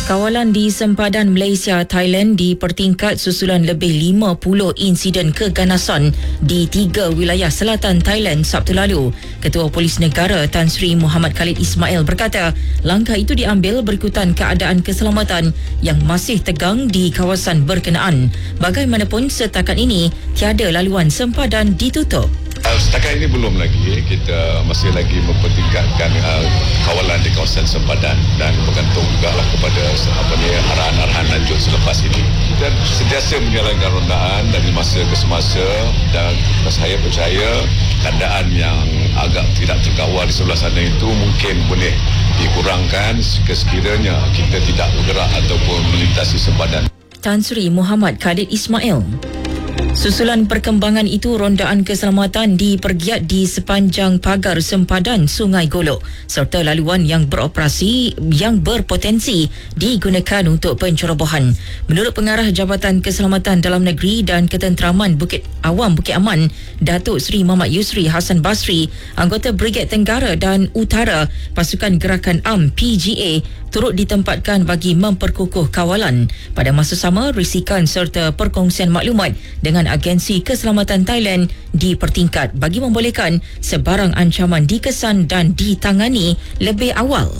Kawalan di sempadan Malaysia, Thailand dipertingkat susulan lebih 50 insiden keganasan di 3 wilayah selatan Thailand Sabtu lalu. Ketua Polis Negara Tan Sri Muhammad Khalid Ismail berkata, langkah itu diambil berikutan keadaan keselamatan yang masih tegang di kawasan berkenaan. Bagaimanapun, setakat ini tiada laluan sempadan ditutup. Setakat ini belum lagi, kita masih lagi mempertingkatkan kawalan di kawasan sempadan dan bergantung juga lah kepada arahan-arahan lanjut selepas ini. Kita sentiasa menjalankan rondaan dari masa ke semasa dan saya percaya keadaan yang agak tidak terkawal di sebelah sana itu mungkin boleh dikurangkan sekiranya kita tidak bergerak ataupun melintasi sempadan. Tan Sri Muhammad Khalid Ismail. Susulan perkembangan itu, rondaan keselamatan dipergiat di sepanjang pagar sempadan Sungai Golok serta laluan yang beroperasi yang berpotensi digunakan untuk pencerobohan. Menurut Pengarah Jabatan Keselamatan Dalam Negeri dan Ketenteraman Bukit Aman, Datuk Seri Muhammad Yusri Hassan Basri, anggota Brigade Tenggara dan Utara Pasukan Gerakan AM PGA turut ditempatkan bagi memperkukuh kawalan. Pada masa sama, risikan serta perkongsian maklumat dengan agensi keselamatan Thailand dipertingkat bagi membolehkan sebarang ancaman dikesan dan ditangani lebih awal.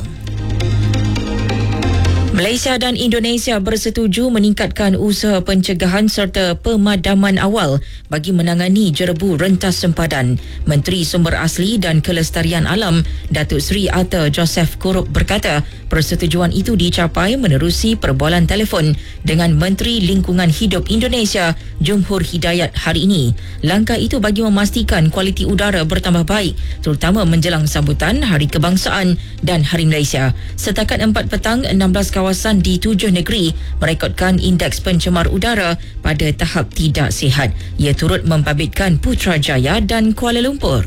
Malaysia dan Indonesia bersetuju meningkatkan usaha pencegahan serta pemadaman awal bagi menangani jerebu rentas sempadan. Menteri Sumber Asli dan Kelestarian Alam Datuk Seri Arthur Joseph Kurup berkata, persetujuan itu dicapai menerusi perbualan telefon dengan Menteri Lingkungan Hidup Indonesia Jumhur Hidayat hari ini. Langkah itu bagi memastikan kualiti udara bertambah baik, terutama menjelang sambutan Hari Kebangsaan dan Hari Malaysia. Setakat 4 petang, 16 kawasan di 7 negeri merekodkan indeks pencemar udara pada tahap tidak sihat. Ia turut membabitkan Putrajaya dan Kuala Lumpur.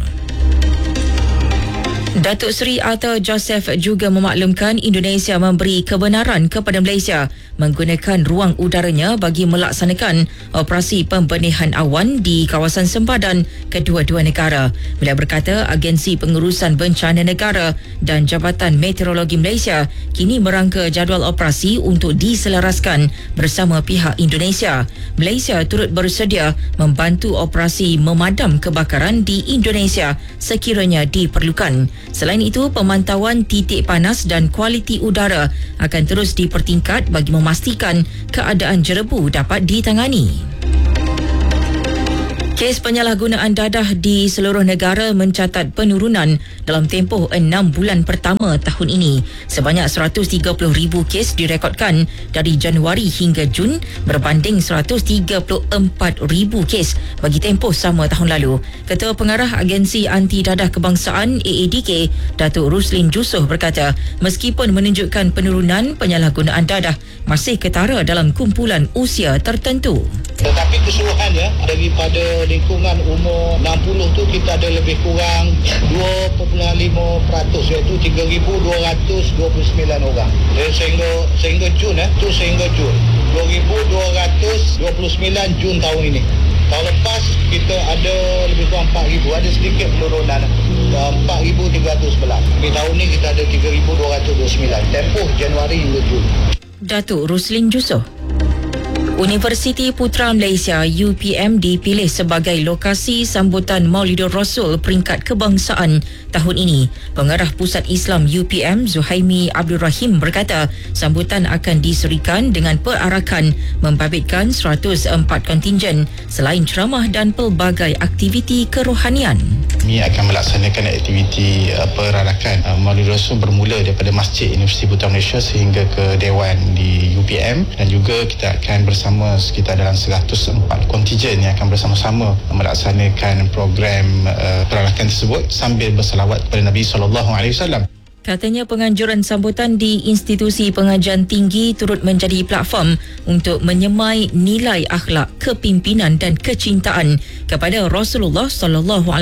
Datuk Seri Arthur Joseph juga memaklumkan Indonesia memberi kebenaran kepada Malaysia menggunakan ruang udaranya bagi melaksanakan operasi pembenihan awan di kawasan sempadan kedua-dua negara. Beliau berkata agensi pengurusan bencana negara dan Jabatan Meteorologi Malaysia kini merangka jadual operasi untuk diselaraskan bersama pihak Indonesia. Malaysia turut bersedia membantu operasi memadam kebakaran di Indonesia sekiranya diperlukan. Selain itu, pemantauan titik panas dan kualiti udara akan terus dipertingkat bagi memastikan keadaan jerebu dapat ditangani. Kes penyalahgunaan dadah di seluruh negara mencatat penurunan dalam tempoh 6 bulan pertama tahun ini. Sebanyak 130,000 kes direkodkan dari Januari hingga Jun berbanding 134,000 kes bagi tempoh sama tahun lalu. Ketua Pengarah Agensi Anti Dadah Kebangsaan AADK, Datuk Ruslin Jusoh berkata, meskipun menunjukkan penurunan, penyalahgunaan dadah masih ketara dalam kumpulan usia tertentu. Tetapi keseluruhannya daripada lingkungan umur 60 tu kita ada lebih kurang 2.5%, iaitu 3,229 orang. Dan sehingga Jun sehingga Jun 2,229 Jun tahun ini. Tahun lepas kita ada lebih kurang 4,000, ada sedikit penurunan 4,311. Di tahun ini kita ada 3,229 tempoh Januari hingga Jun. Datuk Ruslin Jusoh. Universiti Putra Malaysia UPM dipilih sebagai lokasi sambutan Maulidur Rasul peringkat kebangsaan tahun ini. Pengarah Pusat Islam UPM Zuhaimi Abdul Rahim berkata, sambutan akan diserikan dengan perarakan membabitkan 104 kontingen selain ceramah dan pelbagai aktiviti kerohanian. Kami akan melaksanakan aktiviti perarakan Maulidur Rasul bermula daripada Masjid Universiti Putra Malaysia sehingga ke Dewan di UPM, dan juga kita akan bersama sekitar dalam 104 kontingen yang akan bersama-sama melaksanakan program perarakan tersebut sambil berselawat kepada Nabi SAW. Katanya penganjuran sambutan di institusi pengajian tinggi turut menjadi platform untuk menyemai nilai akhlak, kepimpinan dan kecintaan kepada Rasulullah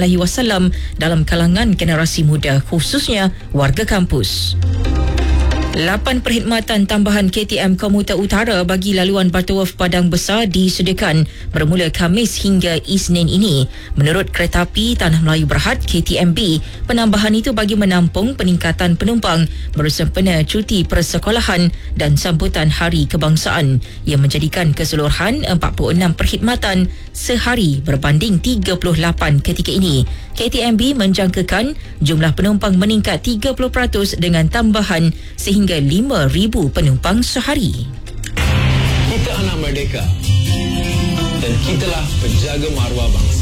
SAW dalam kalangan generasi muda, khususnya warga kampus. 8 perkhidmatan tambahan KTM Komuter Utara bagi laluan Butterworth Padang Besar disediakan bermula Khamis hingga Isnin ini. Menurut Keretapi Tanah Melayu Berhad KTMB, penambahan itu bagi menampung peningkatan penumpang bersempena cuti persekolahan dan sambutan Hari Kebangsaan yang menjadikan keseluruhan 46 perkhidmatan sehari berbanding 38 ketika ini. KTMB menjangkakan jumlah penumpang meningkat 30% dengan tambahan sehingga 5,000 penumpang sehari. Kita anak merdeka dan kitalah penjaga maruah bangsa.